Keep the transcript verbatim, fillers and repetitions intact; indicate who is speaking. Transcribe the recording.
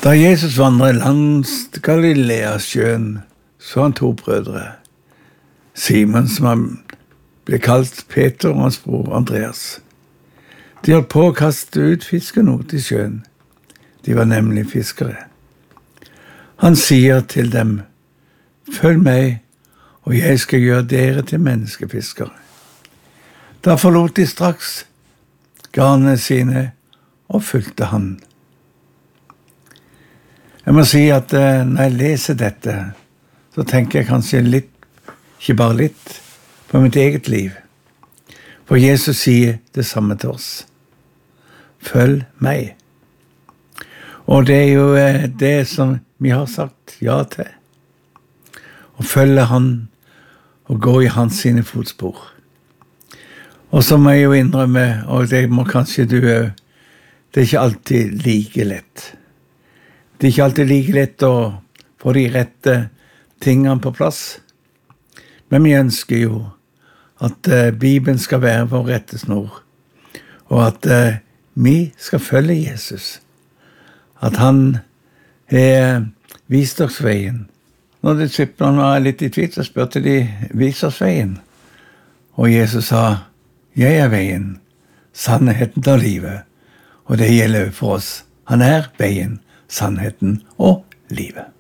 Speaker 1: Da Jesus vandret langs Galileasjøen, så han to brødre. Simon, som han ble kalt Peter, og hans bror Andreas. De holdt på å kaste ut fisken ut i sjøen. De var nemlig fiskere. Han sier til dem, «Følg meg, og jeg skal gjøre dere til menneskefiskere.» Da forlot de straks garnene sine og fulgte han. Jeg må si at eh, når jeg leser dette, så tenker jeg kanskje litt, ikke bare litt, på mitt eget liv. For Jesus sier det samme til oss. Følg meg. Og det er jo eh, det som vi har sagt ja til. Å følge han og gå i hans sine fotspor. Og så må jeg jo innrømme, og det må kanskje du, det er ikke alltid like lett. Det er ikke alltid like lett å få de rette tingene på plass. Men vi ønsker jo at uh, Bibelen skal være vår rettesnor, og at uh, vi skal følge Jesus. At han har vist oss veien. Når disiplene var litt i tvil, så spurte de, vis oss veien. Og Jesus sa, jeg er veien, sannheten og livet. Og det gjelder for oss. Han er veien, sannheten og livet.